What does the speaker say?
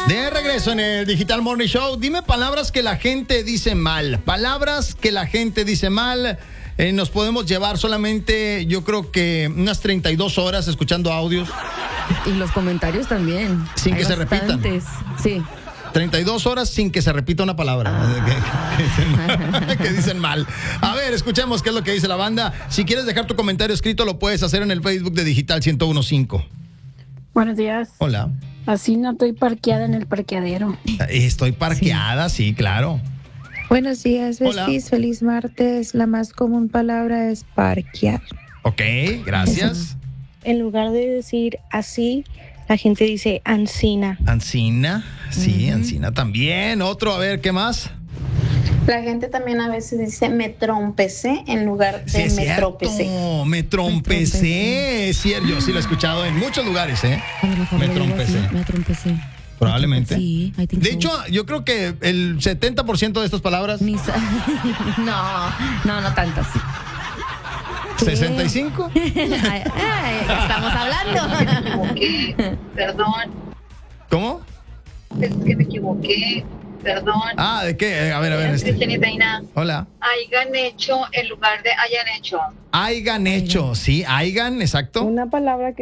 De regreso en el Digital Morning Show. Dime palabras que la gente dice mal. Palabras que la gente dice mal. Nos podemos llevar solamente, yo creo que unas 32 horas escuchando audios. Y los comentarios también. Sin que se repitan. Sí. 32 horas sin que se repita una palabra que dicen mal. A ver, escuchemos qué es lo que dice la banda. Si quieres dejar tu comentario escrito, lo puedes hacer en el Facebook de Digital 101.5. Buenos días. Hola. Así no estoy parqueada en el parqueadero. Estoy parqueada, sí, claro. Buenos días, Hola. Besties. Feliz martes. La más común palabra es parquear. Ok, gracias. En lugar de decir así, la gente dice ansina. Ancina, sí, Ancina también. Otro, a ver, ¿qué más? La gente también a veces dice me trompecé en lugar de Sí, es me cierto, tropecé. me trompecé. Es cierto, yo sí lo he escuchado en muchos lugares, ¿eh? A lo mejor Me lo digo trompecé. así, me trompecé. Probablemente. Sí, I think De so. hecho, yo creo que el 70% de estas palabras, No tantas. ¿65? Estamos hablando. Perdón, ¿Cómo? es que me equivoqué. Perdón. Ah, ¿de qué? A ver. Cristian y Reina, Hola. hayan hecho en lugar de hayan hecho. Aigan hecho, sí, aigan, exacto. Una palabra que